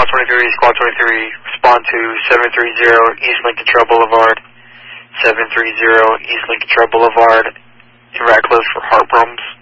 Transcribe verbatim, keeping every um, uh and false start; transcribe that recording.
twenty-three, Squad twenty-three, respond to seven three zero East Lincoln Trail Boulevard, seven three zero East Lincoln Trail Boulevard in Ratcliffe for heart problems.